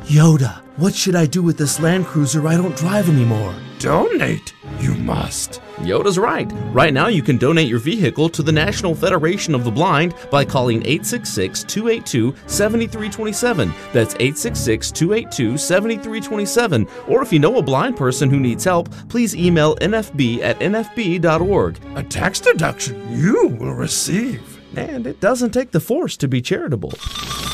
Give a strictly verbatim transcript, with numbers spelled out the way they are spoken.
Yoda, what should I do with this Land Cruiser I don't drive anymore? Donate, you must. Yoda's right. Right now you can donate your vehicle to the National Federation of the Blind by calling eight six six, two eight two, seven three two seven. That's eight six six, two eight two, seven three two seven. Or if you know a blind person who needs help, please email n f b at n f b dot org. A tax deduction you will receive. And it doesn't take the Force to be charitable.